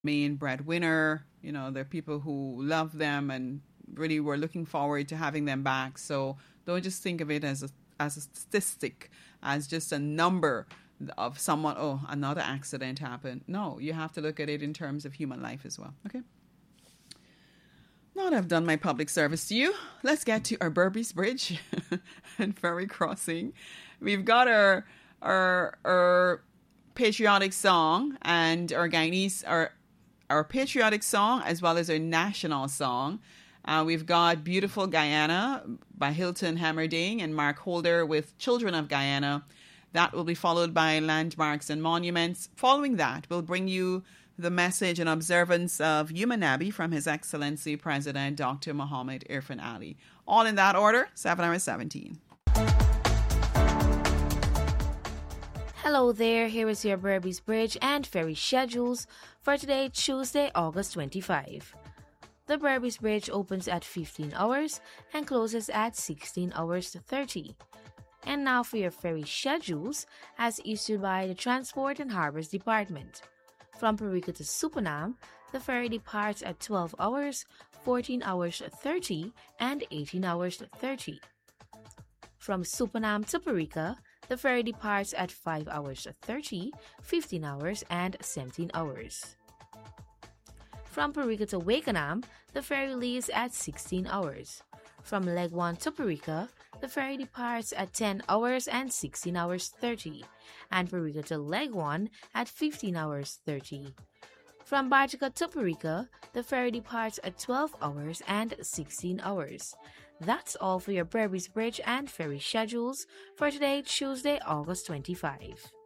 main breadwinner. They're people who love them and really were looking forward to having them back. So don't just think of it as a statistic, as just a number of someone, oh, another accident happened. No, you have to look at it in terms of human life as well. Okay. Now that I've done my public service to you, let's get to our Berbice Bridge and ferry crossing. We've got our patriotic song and our Guyanese, our patriotic song as well as our national song. We've got Beautiful Guyana by Hilton Hammerding and Mark Holder with Children of Guyana. That will be followed by Landmarks and Monuments. Following that, we'll bring you the message and observance of Yuma from His Excellency President Dr. Muhammad Irfan Ali. All in that order, 7 hours 17. Hello there, here is your Berbice Bridge and ferry schedules for today, Tuesday, August 25. The Berbice Bridge opens at 15 hours and closes at 16 hours 30. And now for your ferry schedules as issued by the Transport and Harbors Department. From Perica to Supanam, the ferry departs at 12 hours, 14 hours 30, and 18 hours 30. From Supanam to Perica, the ferry departs at 5 hours 30, 15 hours, and 17 hours. From Perica to Wakenham, the ferry leaves at 16 hours. From Legwan to Perica, the ferry departs at 10 hours and 16 hours 30, and Perica to Legwan at 15 hours 30. From Bartica to Perica, the ferry departs at 12 hours and 16 hours. That's all for your Berbice Bridge and ferry schedules for today, Tuesday, August 25.